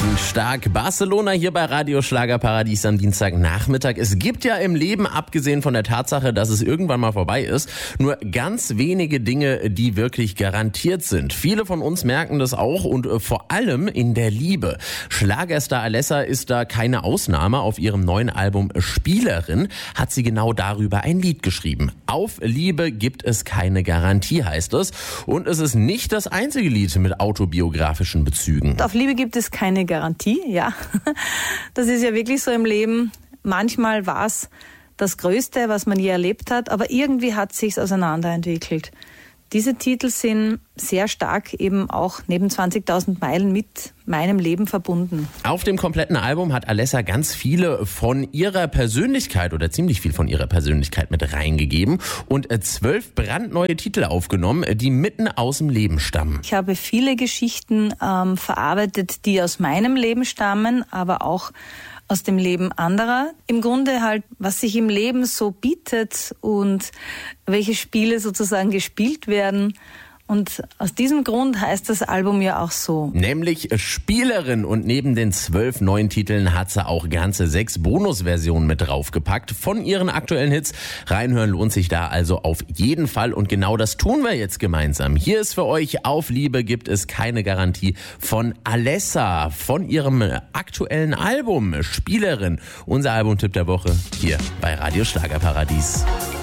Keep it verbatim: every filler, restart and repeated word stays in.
Klingt stark. Barcelona hier bei Radio Schlagerparadies am Dienstagnachmittag. Es gibt ja im Leben, abgesehen von der Tatsache, dass es irgendwann mal vorbei ist, nur ganz wenige Dinge, die wirklich garantiert sind. Viele von uns merken das auch und vor allem in der Liebe. Schlagerstar Alessa ist da keine Ausnahme. Auf ihrem neuen Album Spielerin hat sie genau darüber ein Lied geschrieben. Auf Liebe gibt es keine Garantie, heißt es. Und es ist nicht das einzige Lied mit autobiografischen Bezügen. Auf Liebe gibt es keine Garantie, ja. Das ist ja wirklich so im Leben. Manchmal war es das Größte, was man je erlebt hat, aber irgendwie hat es sich auseinanderentwickelt. Diese Titel sind sehr stark eben auch neben zwanzigtausend Meilen mit meinem Leben verbunden. Auf dem kompletten Album hat Alessa ganz viele von ihrer Persönlichkeit oder ziemlich viel von ihrer Persönlichkeit mit reingegeben und zwölf brandneue Titel aufgenommen, die mitten aus dem Leben stammen. Ich habe viele Geschichten ähm, verarbeitet, die aus meinem Leben stammen, aber auch aus dem Leben anderer. Im Grunde halt, was sich im Leben so bietet und welche Spiele sozusagen gespielt werden. Und aus diesem Grund heißt das Album ja auch so. Nämlich Spielerin. Und neben den zwölf neuen Titeln hat sie auch ganze sechs Bonusversionen mit draufgepackt von ihren aktuellen Hits. Reinhören lohnt sich da also auf jeden Fall. Und genau das tun wir jetzt gemeinsam. Hier ist für euch Auf Liebe gibt es keine Garantie von Alessa, von ihrem aktuellen Album Spielerin. Unser Albumtipp der Woche hier bei Radio Schlagerparadies.